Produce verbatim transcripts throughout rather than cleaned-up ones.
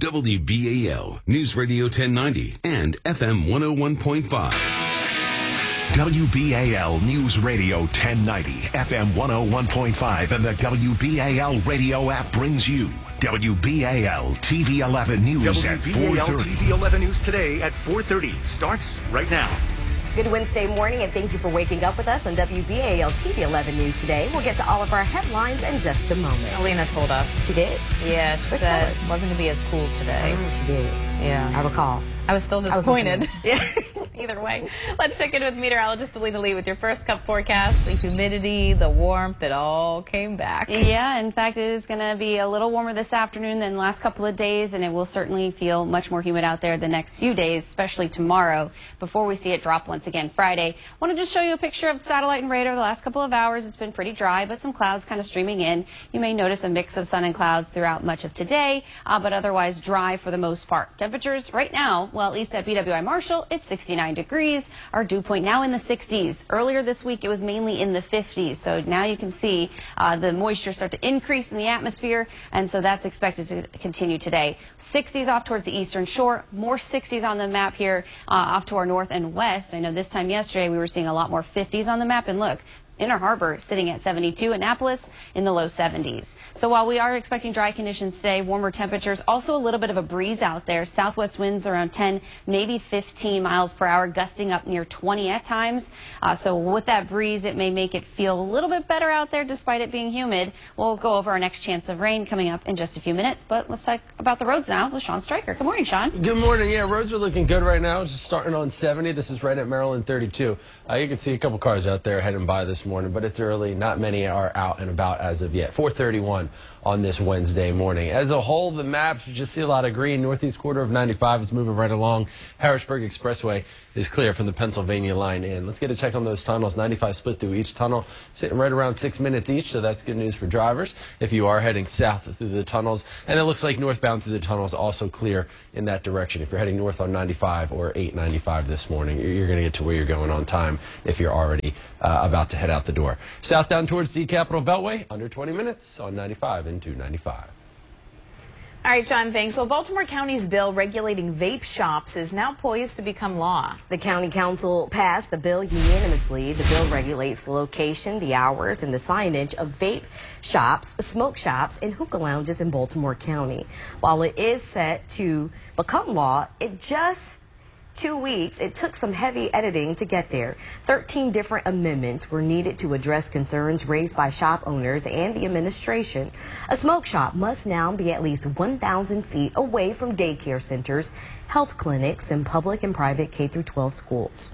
W B A L News Radio ten ninety and F M one oh one point five. W B A L News Radio ten ninety, F M one oh one point five, and the W B A L radio app brings you W B A L T V eleven News at four thirty. W B A L T V eleven News today at four thirty starts right now. Good Wednesday morning, and thank you for waking up with us on W B A L T V eleven News today. We'll get to all of our headlines in just a moment. Alina told us. She did? Yeah, she Let's said it wasn't going to be as cool today. Oh, she did. Yeah. I recall. I was still disappointed. Yeah. Either way. Let's check in with meteorologist Alina Lee with your first cup forecast. The humidity, the warmth, it all came back. Yeah, in fact, it is going to be a little warmer this afternoon than the last couple of days, and it will certainly feel much more humid out there the next few days, especially tomorrow, before we see it drop once again Friday. I want to just show you a picture of satellite and radar the last couple of hours. It's been pretty dry, but some clouds kind of streaming in. You may notice a mix of sun and clouds throughout much of today, uh, but otherwise dry for the most part. Temperatures right now, well, at least at B W I Marshall, it's sixty-nine degrees. Our dew point now in the sixties. Earlier this week, it was mainly in the fifties. So now you can see uh, the moisture start to increase in the atmosphere, and so that's expected to continue today. sixties off towards the eastern shore, more sixties on the map here uh, off to our north and west. I know this time yesterday we were seeing a lot more fifties on the map, and look, Inner Harbor sitting at seventy-two, Annapolis in the low seventies. So while we are expecting dry conditions today, warmer temperatures, also a little bit of a breeze out there. Southwest winds around ten, maybe fifteen miles per hour, gusting up near twenty at times. Uh, so with that breeze, it may make it feel a little bit better out there despite it being humid. We'll go over our next chance of rain coming up in just a few minutes, but let's talk about the roads now with Sean Stryker. Good morning, Sean. Good morning. Yeah, roads are looking good right now. Just starting on seventy. This is right at Maryland thirty-two. Uh, you can see a couple cars out there heading by this morning, but it's early. Not many are out and about as of yet. four thirty-one on this Wednesday morning. As a whole, the maps, you just see a lot of green. Northeast quarter of ninety-five is moving right along. Harrisburg Expressway is clear from the Pennsylvania line in. Let's get a check on those tunnels. ninety-five split through each tunnel, sitting right around six minutes each, so that's good news for drivers if you are heading south through the tunnels. And it looks like northbound through the tunnels also clear in that direction. If you're heading north on ninety-five or eight ninety-five this morning, you're going to get to where you're going on time if you're already uh, about to head out the door. South down towards the Capitol Beltway, under twenty minutes on ninety-five and two ninety-five. All right, Sean, thanks. So Baltimore County's bill regulating vape shops is now poised to become law. The county council passed the bill unanimously. The bill regulates the location, the hours, and the signage of vape shops, smoke shops, and hookah lounges in Baltimore County. While it is set to become law, it just two weeks, it took some heavy editing to get there. thirteen different amendments were needed to address concerns raised by shop owners and the administration. A smoke shop must now be at least one thousand feet away from daycare centers, health clinics, and public and private K through twelve schools.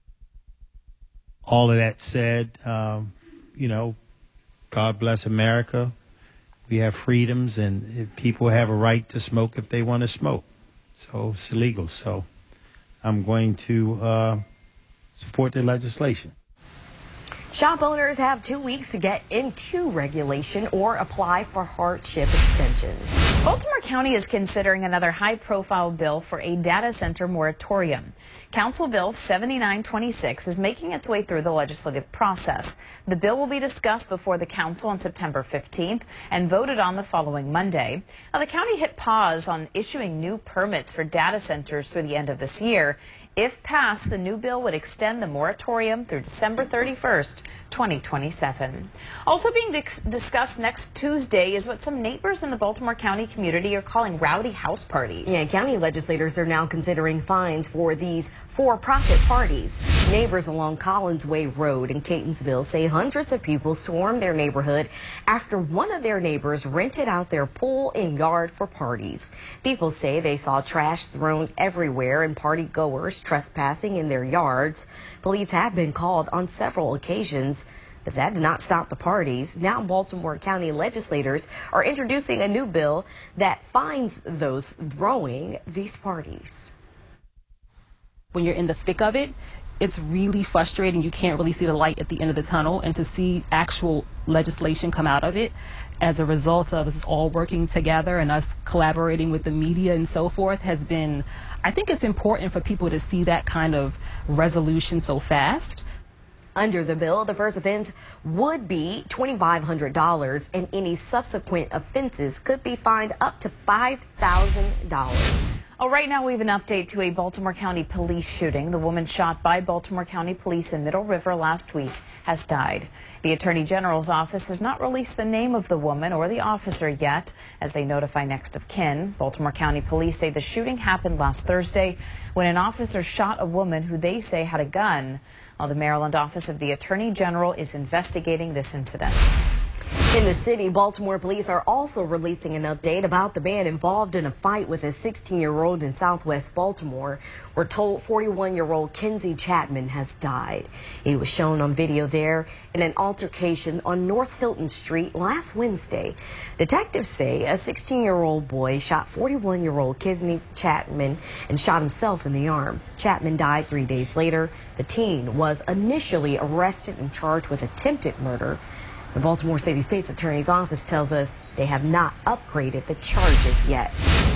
All of that said, um, you know, God bless America. We have freedoms, and people have a right to smoke if they want to smoke. So it's illegal. So I'm going to uh, support the legislation. Shop owners have two weeks to get into regulation or apply for hardship extensions. Baltimore County is considering another high-profile bill for a data center moratorium. Council Bill seventy-nine twenty-six is making its way through the legislative process. The bill will be discussed before the council on September fifteenth and voted on the following Monday. Now, the county hit pause on issuing new permits for data centers through the end of this year. If passed, the new bill would extend the moratorium through December thirty-first, twenty twenty-seven. Also being dis discussed next Tuesday is what some neighbors in the Baltimore County community are calling rowdy house parties. Yeah, county legislators are now considering fines for these for-profit parties. Neighbors along Collinsway Road in Catonsville say hundreds of people swarmed their neighborhood after one of their neighbors rented out their pool and yard for parties. People say they saw trash thrown everywhere and party goers trespassing in their yards. Police have been called on several occasions, but that did not stop the parties. Now Baltimore County legislators are introducing a new bill that fines those throwing these parties. When you're in the thick of it, it's really frustrating. You can't really see the light at the end of the tunnel, and to see actual legislation come out of it as a result of us all working together and us collaborating with the media and so forth has been, I think it's important for people to see that kind of resolution so fast. Under the bill, the first offense would be twenty-five hundred dollars, and any subsequent offenses could be fined up to five thousand dollars. Oh, right now we have an update to a Baltimore County police shooting. The woman shot by Baltimore County Police in Middle River last week has died. The Attorney General's office has not released the name of the woman or the officer yet as they notify next of kin. Baltimore County Police say the shooting happened last Thursday when an officer shot a woman who they say had a gun. While the Maryland Office of the Attorney General is investigating this incident. In the city, Baltimore police are also releasing an update about the man involved in a fight with a sixteen-year-old in southwest Baltimore. We're told forty-one-year-old Kenzie Chapman has died. He was shown on video there in an altercation on North Hilton Street last Wednesday. Detectives say a sixteen-year-old boy shot forty-one-year-old Kenzie Chapman and shot himself in the arm. Chapman died three days later. The teen was initially arrested and charged with attempted murder. The Baltimore City State's Attorney's Office tells us they have not upgraded the charges yet.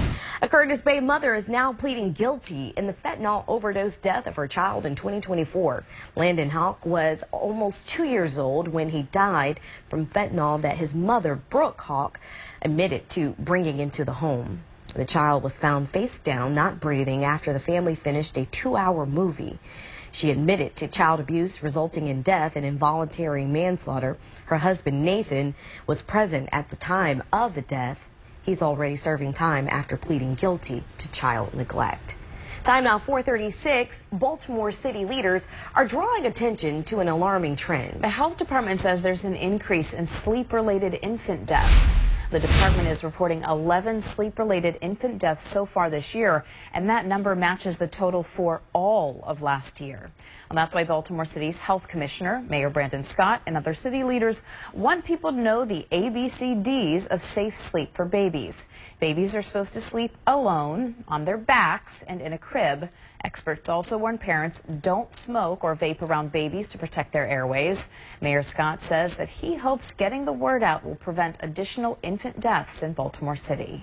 A Curtis Bay mother is now pleading guilty in the fentanyl overdose death of her child in twenty twenty-four. Landon Hawk was almost two years old when he died from fentanyl that his mother, Brooke Hawk, admitted to bringing into the home. The child was found face down, not breathing, after the family finished a two-hour movie. She admitted to child abuse resulting in death and involuntary manslaughter. Her husband, Nathan, was present at the time of the death. He's already serving time after pleading guilty to child neglect. Time now four thirty-six. Baltimore city leaders are drawing attention to an alarming trend. The health department says there's an increase in sleep-related infant deaths. The department is reporting eleven sleep-related infant deaths so far this year, and that number matches the total for all of last year. Well, that's why Baltimore City's health commissioner, Mayor Brandon Scott, and other city leaders want people to know the A B C Ds of safe sleep for babies. Babies are supposed to sleep alone, on their backs, and in a crib. Experts also warn parents don't smoke or vape around babies to protect their airways. Mayor Scott says that he hopes getting the word out will prevent additional infant deaths in Baltimore City.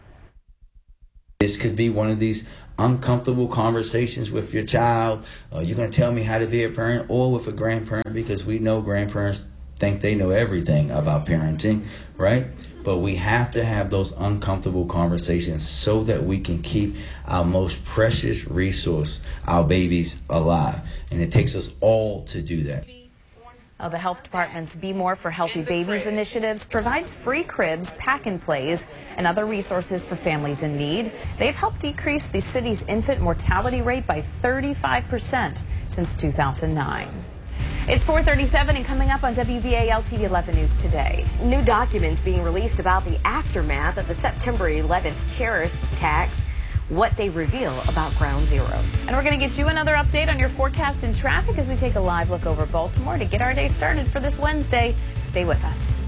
This could be one of these uncomfortable conversations with your child. Uh, you're going to tell me how to be a parent, or with a grandparent, because we know grandparents think they know everything about parenting, right? But we have to have those uncomfortable conversations so that we can keep our most precious resource, our babies, alive. And it takes us all to do that. Oh, the health department's Be More for Healthy Babies initiatives provides free cribs, pack and plays, and other resources for families in need. They've helped decrease the city's infant mortality rate by thirty-five percent since two thousand nine. It's four thirty-seven, and coming up on W B A L T V eleven News today. New documents being released about the aftermath of the September eleventh terrorist attacks, what they reveal about Ground Zero. And we're going to get you another update on your forecast and traffic as we take a live look over Baltimore to get our day started for this Wednesday. Stay with us.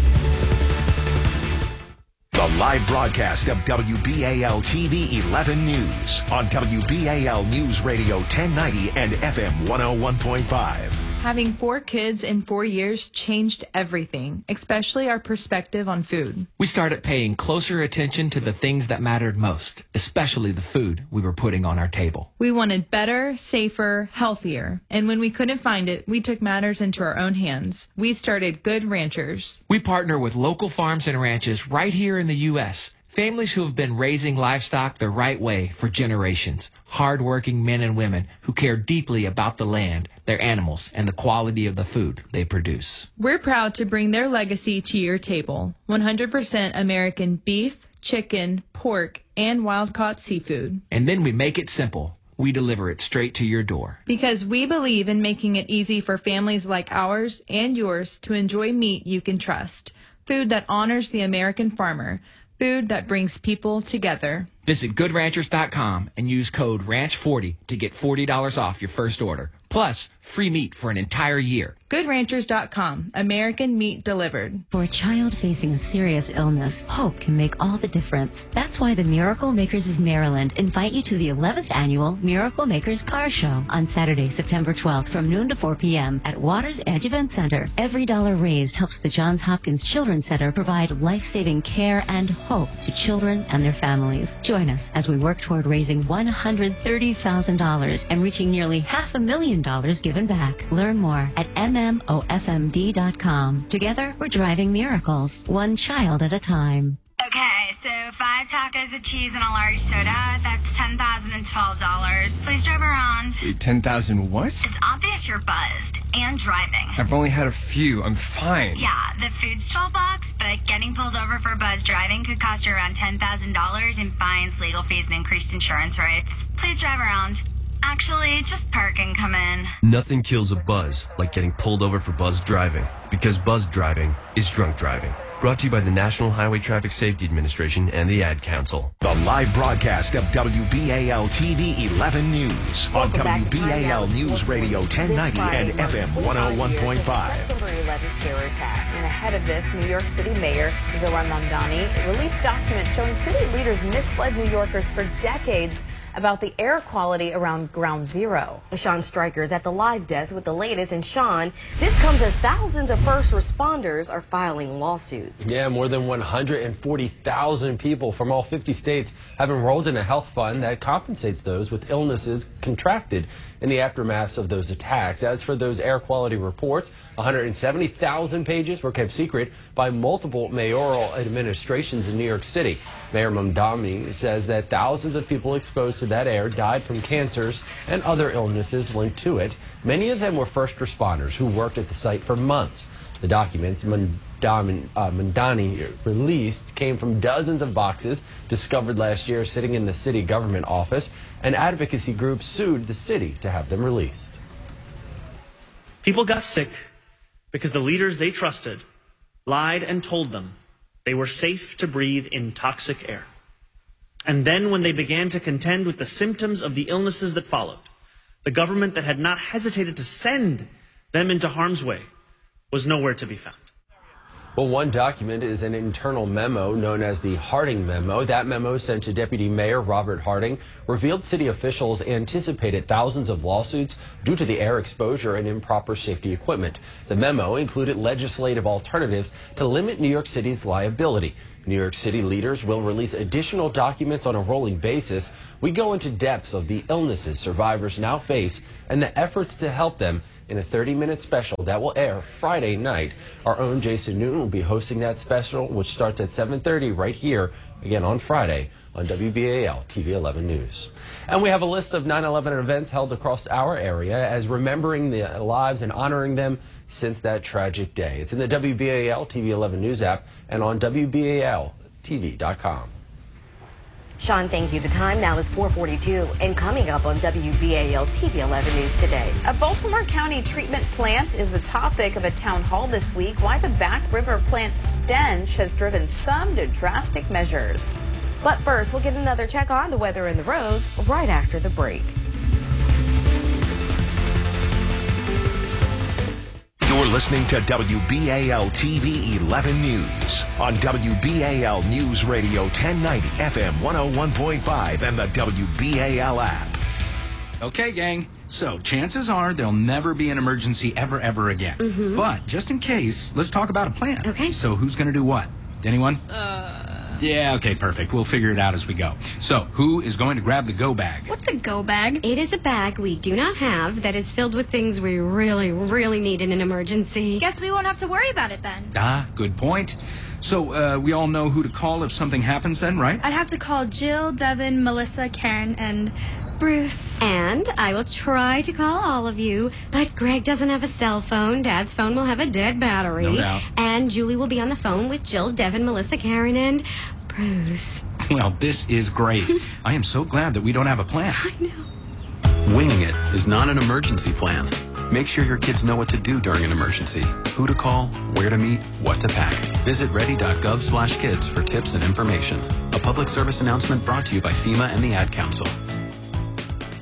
The live broadcast of W B A L T V eleven News on W B A L News Radio ten ninety and F M one oh one point five. Having four kids in four years changed everything, especially our perspective on food. We started paying closer attention to the things that mattered most, especially the food we were putting on our table. We wanted better, safer, healthier. And when we couldn't find it, we took matters into our own hands. We started Good Ranchers. We partner with local farms and ranches right here in the U S Families who have been raising livestock the right way for generations. Hard-working men and women who care deeply about the land, their animals, and the quality of the food they produce. We're proud to bring their legacy to your table. one hundred percent American beef, chicken, pork, and wild-caught seafood. And then we make it simple. We deliver it straight to your door. Because we believe in making it easy for families like ours and yours to enjoy meat you can trust. Food that honors the American farmer. Food that brings people together. Visit good ranchers dot com and use code ranch forty to get forty dollars off your first order. Plus, free meat for an entire year. good ranchers dot com. American meat delivered. For a child facing a serious illness, hope can make all the difference. That's why the Miracle Makers of Maryland invite you to the eleventh Annual Miracle Makers Car Show on Saturday, September twelfth from noon to four p.m. at Waters Edge Event Center. Every dollar raised helps the Johns Hopkins Children's Center provide life-saving care and hope to children and their families. Join us as we work toward raising one hundred thirty thousand dollars and reaching nearly half a million dollars given back. Learn more at M M O F M D dot com. Together, we're driving miracles, one child at a time. Okay, so five tacos of cheese and a large soda, that's ten thousand twelve dollars. Please drive around. Wait, ten thousand what? It's obvious you're buzzed and driving. I've only had a few. I'm fine. Yeah, the food's twelve bucks, but getting pulled over for buzz driving could cost you around ten thousand dollars in fines, legal fees, and increased insurance rates. Please drive around. Actually, just park and come in. Nothing kills a buzz like getting pulled over for buzz driving, because buzz driving is drunk driving. Brought to you by the National Highway Traffic Safety Administration and the Ad Council. The live broadcast of W B A L T V eleven News on W B A L News Radio ten ninety and F M one oh one point five. September eleventh terror attacks. And ahead of this, New York City Mayor Zohran Mamdani released documents showing city leaders misled New Yorkers for decades about the air quality around Ground Zero. Sean Stryker is at the live desk with the latest. And Sean, this comes as thousands of first responders are filing lawsuits. Yeah, more than one hundred forty thousand people from all fifty states have enrolled in a health fund that compensates those with illnesses contracted in the aftermath of those attacks. As for those air quality reports, one hundred seventy thousand pages were kept secret by multiple mayoral administrations in New York City. Mayor Mamdani says that thousands of people exposed to that air died from cancers and other illnesses linked to it. Many of them were first responders who worked at the site for months. The documents Mamdani, uh, Mamdani released came from dozens of boxes discovered last year sitting in the city government office, and advocacy groups sued the city to have them released. People got sick because the leaders they trusted lied and told them they were safe to breathe in toxic air. And then when they began to contend with the symptoms of the illnesses that followed, the government that had not hesitated to send them into harm's way was nowhere to be found. Well, one document is an internal memo known as the Harding Memo. That memo, sent to Deputy Mayor Robert Harding, revealed city officials anticipated thousands of lawsuits due to the air exposure and improper safety equipment. The memo included legislative alternatives to limit New York City's liability. New York City leaders will release additional documents on a rolling basis. We go into depths of the illnesses survivors now face and the efforts to help them in a thirty minute special that will air Friday night. Our own Jason Newton will be hosting that special, which starts at seven thirty right here, again on Friday, on W B A L T V eleven News. And we have a list of nine eleven events held across our area as remembering the lives and honoring them since that tragic day. It's in the W B A L T V eleven News app and on W B A L T V dot com. Sean, thank you. The time now is four forty-two, and coming up on W B A L T V eleven News today. A Baltimore County treatment plant is the topic of a town hall this week. Why the Back River plant stench has driven some to drastic measures. But first, we'll get another check on the weather and the roads right after the break. You're listening to W B A L T V eleven News on W B A L News Radio ten ninety F M one oh one point five and the W B A L app. Okay, gang. So chances are there'll never be an emergency ever, ever again. Mm-hmm. But just in case, let's talk about a plan. Okay. So who's going to do what? Anyone? Uh... Yeah, okay, perfect. We'll figure it out as we go. So, who is going to grab the go bag? What's a go bag? It is a bag we do not have that is filled with things we really, really need in an emergency. Guess we won't have to worry about it then. Ah, good point. So, uh, we all know who to call if something happens then, right? I'd have to call Jill, Devin, Melissa, Karen, and Bruce. And I will try to call all of you, but Greg doesn't have a cell phone. Dad's phone will have a dead battery. No doubt. And Julie will be on the phone with Jill, Devin, Melissa, Karen, and Bruce. Well, this is great. I am so glad that we don't have a plan. I know. Winging it is not an emergency plan. Make sure your kids know what to do during an emergency, who to call, where to meet, what to pack. Visit ready dot gov slash kids for tips and information. A public service announcement brought to you by FEMA and the Ad Council. Think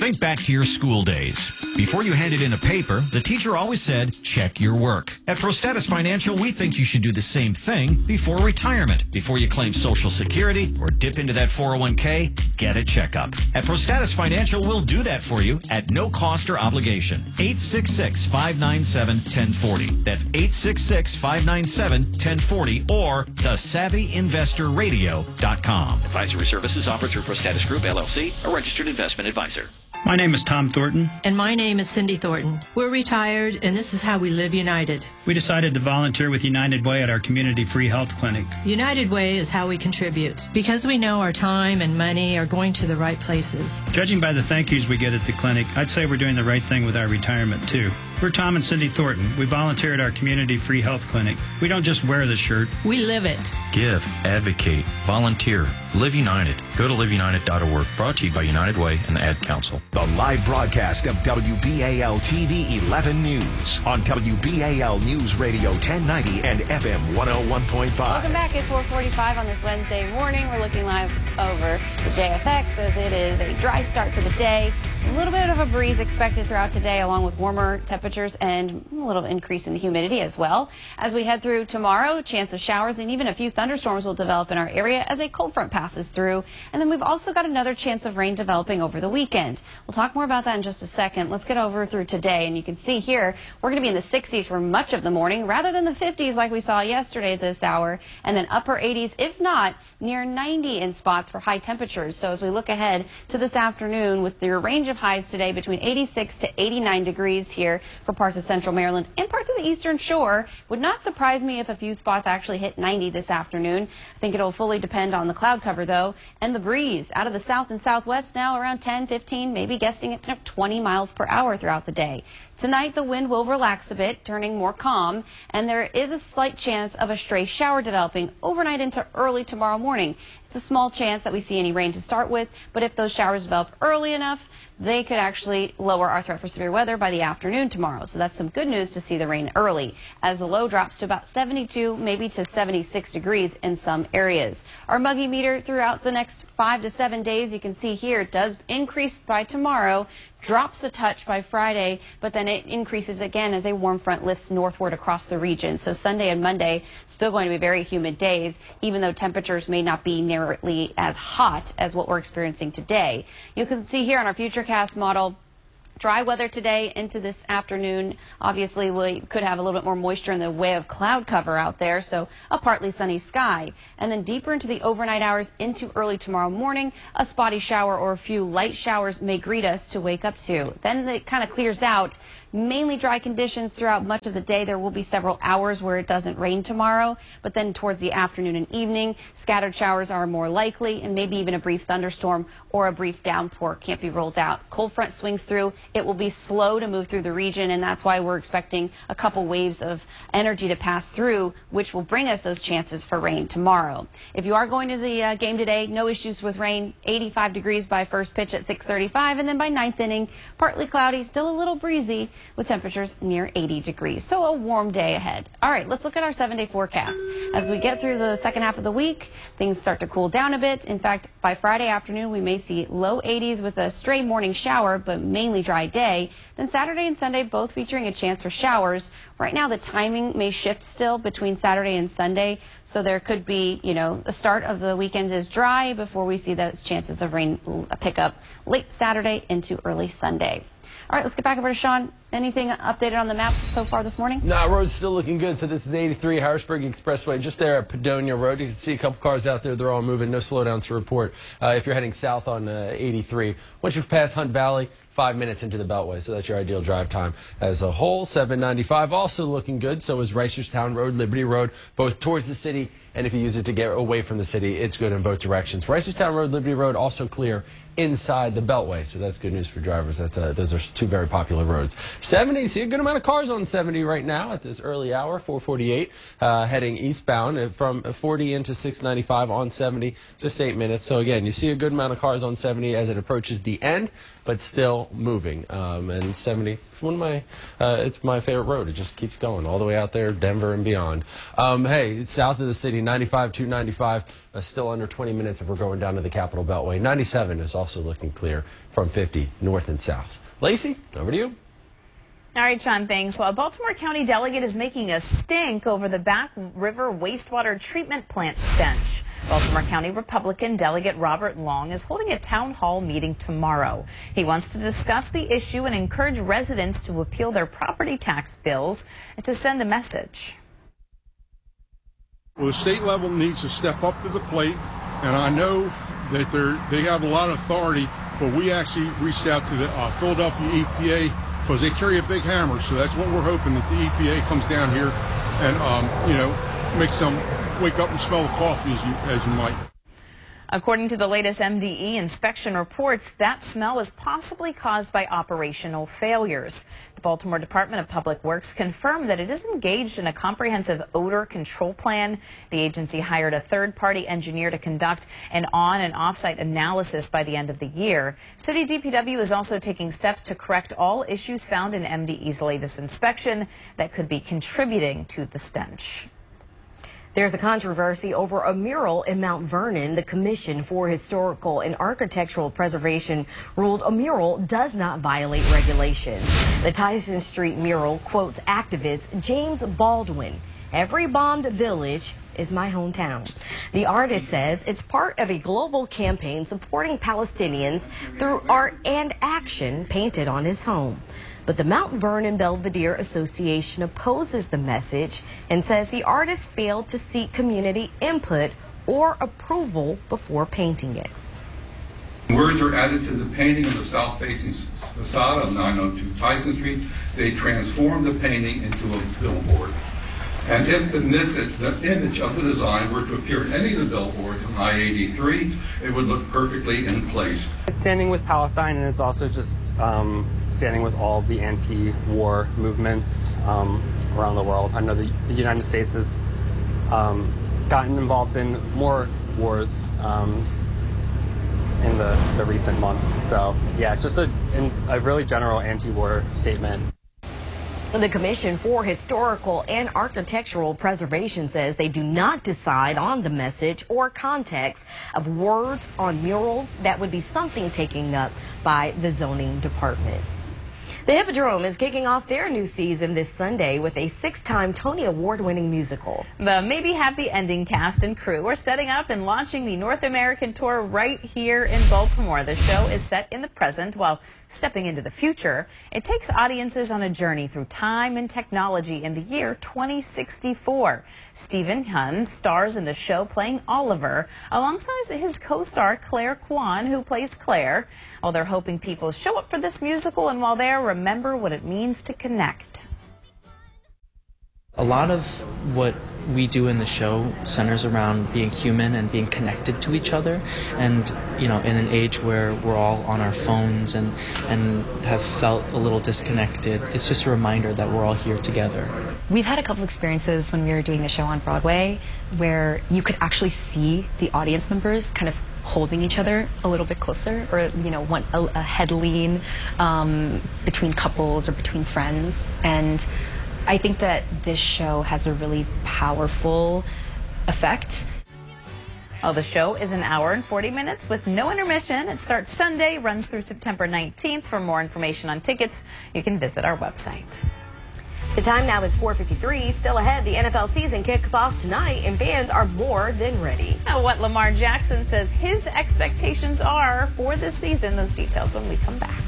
Think back to your school days. Before you handed in a paper, the teacher always said, check your work. At ProStatus Financial, we think you should do the same thing before retirement. Before you claim Social Security or dip into that four oh one k, get a checkup. At ProStatus Financial, we'll do that for you at no cost or obligation. eight six six, five nine seven, one zero four zero. That's eight six six, five nine seven, one zero four zero or the savvy investor radio dot com. Advisory services offered through ProStatus Group, L L C, a registered investment advisor. My name is Tom Thornton. And my name is Cindy Thornton. We're retired, and this is how we live united. We decided to volunteer with United Way at our community free health clinic. United Way is how we contribute, because we know our time and money are going to the right places. Judging by the thank yous we get at the clinic, I'd say we're doing the right thing with our retirement, too. We're Tom and Cindy Thornton. We volunteer at our community free health clinic. We don't just wear the shirt. We live it. Give, advocate, volunteer, live united. Go to live united dot org. Brought to you by United Way and the Ad Council. The live broadcast of W B A L T V eleven News on W B A L News Radio ten ninety and F M one oh one point five. Welcome back. It's four forty-five on this Wednesday morning. We're looking live over the J F X as it is a dry start to the day. A little bit of a breeze expected throughout today, along with warmer temperatures and a little increase in humidity as well. As we head through tomorrow, a chance of showers and even a few thunderstorms will develop in our area as a cold front passes through. And then we've also got another chance of rain developing over the weekend. We'll talk more about that in just a second. Let's get over through today. And you can see here, we're going to be in the sixties for much of the morning, rather than the fifties like we saw yesterday at this hour, and then upper eighties, if not near ninety in spots for high temperatures. So as we look ahead to this afternoon, with your range of highs today between eighty-six to eighty-nine degrees here for parts of central Maryland and parts of the eastern shore. Would not surprise me if a few spots actually hit ninety this afternoon. I think it'll fully depend on the cloud cover, though, and the breeze out of the south and southwest now around ten, fifteen, maybe guessing at twenty miles per hour throughout the day. Tonight, the wind will relax a bit, turning more calm, and there is a slight chance of a stray shower developing overnight into early tomorrow morning. It's a small chance that we see any rain to start with, but if those showers develop early enough, they could actually lower our threat for severe weather by the afternoon tomorrow. So that's some good news to see the rain early, as the low drops to about seventy-two, maybe to seventy-six degrees in some areas. Our muggy meter throughout the next five to seven days, you can see here, it does increase by tomorrow, drops a touch by Friday, but then it increases again as a warm front lifts northward across the region. So Sunday and Monday still going to be very humid days, even though temperatures may not be nearly as hot as what we're experiencing today. You can see here on our Futurecast model, dry weather today into this afternoon. Obviously, we could have a little bit more moisture in the way of cloud cover out there, so a partly sunny sky. And then deeper into the overnight hours into early tomorrow morning, a spotty shower or a few light showers may greet us to wake up to. Then it kind of clears out. Mainly dry conditions throughout much of the day. There will be several hours where it doesn't rain tomorrow, but then towards the afternoon and evening, scattered showers are more likely, and maybe even a brief thunderstorm or a brief downpour can't be ruled out. Cold front swings through. It will be slow to move through the region, and that's why we're expecting a couple waves of energy to pass through, which will bring us those chances for rain tomorrow. If you are going to the uh, game today, no issues with rain. eighty-five degrees by first pitch at six thirty-five, and then by ninth inning, partly cloudy, still a little breezy, with temperatures near eighty degrees. So a warm day ahead. All right, let's look at our seven-day forecast. As we get through the second half of the week, things start to cool down a bit. In fact, by Friday afternoon, we may see low eighties with a stray morning shower, but mainly dry day. Then Saturday and Sunday both featuring a chance for showers. Right now, the timing may shift still between Saturday and Sunday, so there could be, you know, the start of the weekend is dry before we see those chances of rain pick up late Saturday into early Sunday. All right, let's get back over to Sean. Anything updated on the maps so far this morning? No, road's still looking good. So this is eighty-three Harrisburg Expressway, just there at Padonia Road. You can see a couple cars out there. They're all moving. No slowdowns to report. Uh, if you're heading south on uh, eighty-three, once you pass Hunt Valley, five minutes into the Beltway. So that's your ideal drive time as a whole. seven ninety-five also looking good. So is Reisterstown Road, Liberty Road, both towards the city. And if you use it to get away from the city, it's good in both directions. Reisterstown Road, Liberty Road also clear inside the Beltway. So that's good news for drivers. That's uh, those are two very popular roads. seventy, see a good amount of cars on seventy right now at this early hour, four forty-eight, uh, heading eastbound from forty into six ninety-five on seventy, just eight minutes. So again, you see a good amount of cars on seventy as it approaches the end, but still still moving. Um, and seventy, one of my, uh, it's my favorite road. It just keeps going all the way out there, Denver and beyond. Um, hey, it's south of the city, ninety-five, two ninety-five, uh, still under twenty minutes if we're going down to the Capitol Beltway. ninety-seven is also looking clear from fifty north and south. Lacey, over to you. All right, Sean, thanks. Well, a Baltimore County delegate is making a stink over the Back River wastewater treatment plant stench. Baltimore County Republican Delegate Robert Long is holding a town hall meeting tomorrow. He wants to discuss the issue and encourage residents to appeal their property tax bills and to send a message. Well, the state level needs to step up to the plate, and I know that they're, they have a lot of authority, but we actually reached out to the uh, Philadelphia E P A because they carry a big hammer, so that's what we're hoping, that the E P A comes down here and, um, you know, makes them wake up and smell the coffee as you, as you might. According to the latest M D E inspection reports, that smell is possibly caused by operational failures. The Baltimore Department of Public Works confirmed that it is engaged in a comprehensive odor control plan. The agency hired a third-party engineer to conduct an on- and off-site analysis by the end of the year. City D P W is also taking steps to correct all issues found in M D E's latest inspection that could be contributing to the stench. There's a controversy over a mural in Mount Vernon. The Commission for Historical and Architectural Preservation ruled a mural does not violate regulations. The Tyson Street mural quotes activist James Baldwin. "Every bombed village is my hometown." The artist says it's part of a global campaign supporting Palestinians through art and action painted on his home. But the Mount Vernon Belvedere Association opposes the message and says the artist failed to seek community input or approval before painting it. Words are added to the painting of the south-facing facade of nine oh two Tyson Street. They transform the painting into a billboard. And if the message, the image of the design were to appear in any of the billboards on I eighty-three, it would look perfectly in place. It's standing with Palestine, and it's also just um, standing with all the anti-war movements um, around the world. I know the, the United States has um, gotten involved in more wars um, in the, the recent months. So yeah, it's just a, a really general anti-war statement. The Commission for Historical and Architectural Preservation says they do not decide on the message or context of words on murals. That would be something taken up by the zoning department. The Hippodrome is kicking off their new season this Sunday with a six-time Tony Award-winning musical. The Maybe Happy Ending cast and crew are setting up and launching the North American tour right here in Baltimore. The show is set in the present while stepping into the future. It takes audiences on a journey through time and technology in the year twenty sixty-four. Stephen Hunn stars in the show playing Oliver alongside his co-star Claire Kwan, who plays Claire. Well, they're hoping people show up for this musical and while there, remember what it means to connect. A lot of what we do in the show centers around being human and being connected to each other. And, you know, in an age where we're all on our phones and, and have felt a little disconnected, it's just a reminder that we're all here together. We've had a couple experiences when we were doing the show on Broadway where you could actually see the audience members kind of holding each other a little bit closer, or, you know, one, a, a head lean um, between couples or between friends. And I think that this show has a really powerful effect. Oh, the show is an hour and forty minutes with no intermission. It starts Sunday, runs through September nineteenth. For more information on tickets, you can visit our website. The time now is four fifty-three. Still ahead, the N F L season kicks off tonight, and fans are more than ready. Now, what Lamar Jackson says his expectations are for this season. Those details when we come back.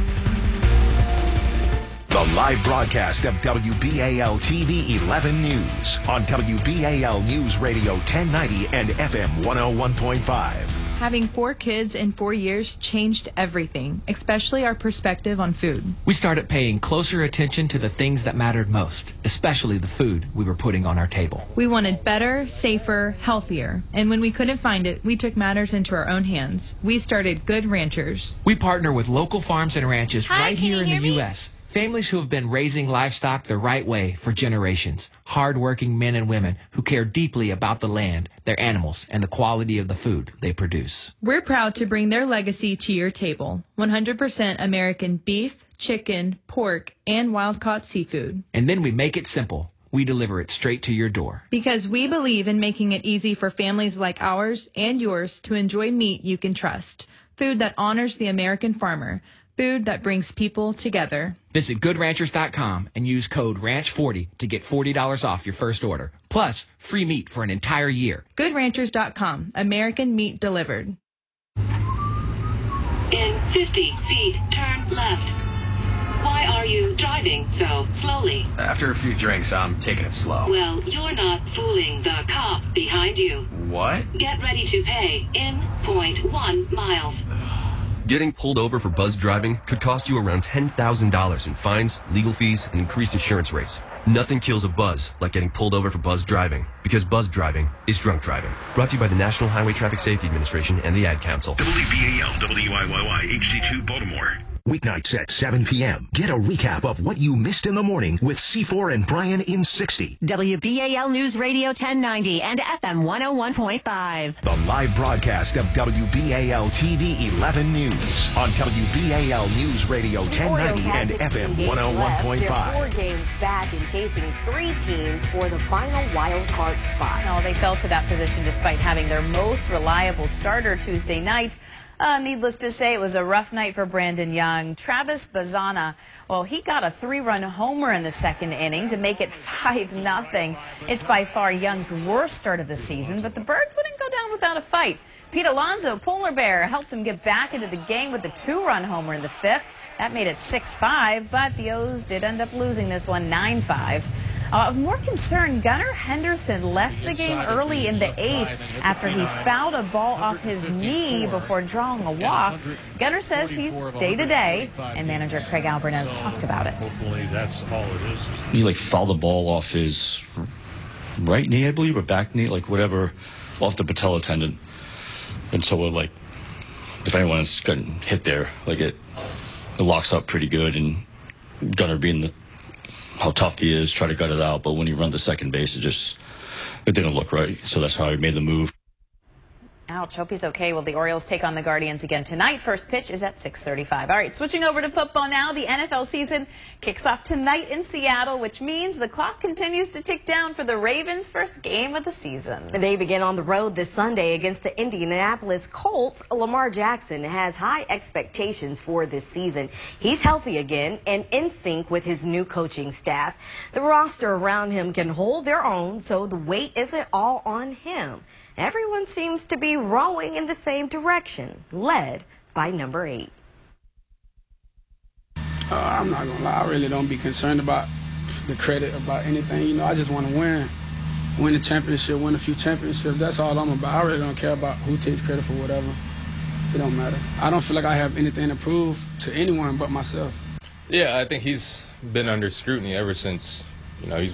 The live broadcast of W B A L T V eleven News on W B A L News Radio ten ninety and F M one oh one point five. Having four kids in four years changed everything, especially our perspective on food. We started paying closer attention to the things that mattered most, especially the food we were putting on our table. We wanted better, safer, healthier. And when we couldn't find it, we took matters into our own hands. We started Good Ranchers. We partner with local farms and ranches Hi, right here in the U S Families who have been raising livestock the right way for generations. Hard-working men and women who care deeply about the land, their animals, and the quality of the food they produce. We're proud to bring their legacy to your table. one hundred percent American beef, chicken, pork, and wild-caught seafood. And then we make it simple. We deliver it straight to your door. Because we believe in making it easy for families like ours and yours to enjoy meat you can trust. Food that honors the American farmer. Food that brings people together. Visit good ranchers dot com and use code ranch forty to get forty dollars off your first order. Plus, free meat for an entire year. good ranchers dot com. American meat delivered. In fifty feet, turn left. Why are you driving so slowly? After a few drinks, I'm taking it slow. Well, you're not fooling the cop behind you. What? Get ready to pay in zero point one miles. Getting pulled over for buzz driving could cost you around ten thousand dollars in fines, legal fees, and increased insurance rates. Nothing kills a buzz like getting pulled over for buzz driving, because buzz driving is drunk driving. Brought to you by the National Highway Traffic Safety Administration and the Ad Council. W B A L W I Y Y H D two Baltimore. Weeknights at seven p m Get a recap of what you missed in the morning with C four and Brian in sixty. W B A L News Radio ten ninety and F M one oh one point five. The live broadcast of W B A L T V eleven News on W B A L News Radio ten ninety and F M one oh one point five. Four games back and chasing three teams for the final wild card spot. No, they fell to that position despite having their most reliable starter Tuesday night. Uh, needless to say, it was a rough night for Brandon Young. Travis Bazana, well, he got a three-run homer in the second inning to make it five nothing. It's by far Young's worst start of the season, but the Birds wouldn't go down without a fight. Pete Alonso, Polar Bear, helped him get back into the game with a two-run homer in the fifth. That made it six five, but the O's did end up losing this one nine five. Uh, of more concern, Gunnar Henderson left the game early in the eighth after he fouled a ball off his knee before drawing a walk. Gunnar says he's day-to-day, and manager Craig Albanese talked about it. Hopefully that's all it is. He, like, fouled the ball off his right knee, I believe, or back knee, like, whatever, off the patella tendon. And so, like, if anyone's gotten hit there, like, it, it locks up pretty good, and Gunnar being the how tough he is, try to gut it out, but when you run the second base, it just, it didn't look right, so that's how he made the move. Ouch, hope he's okay. Well, the Orioles take on the Guardians again tonight. First pitch is at six thirty-five. All right, switching over to football now. The N F L season kicks off tonight in Seattle, which means the clock continues to tick down for the Ravens' first game of the season. They begin on the road this Sunday against the Indianapolis Colts. Lamar Jackson has high expectations for this season. He's healthy again and in sync with his new coaching staff. The roster around him can hold their own, so the weight isn't all on him. Everyone seems to be rowing in the same direction, led by number eight. Uh, I'm not going to lie. I really don't be concerned about the credit, about anything. You know, I just want to win. Win a championship, win a few championships. That's all I'm about. I really don't care about who takes credit for whatever. It don't matter. I don't feel like I have anything to prove to anyone but myself. Yeah, I think he's been under scrutiny ever since, you know, he's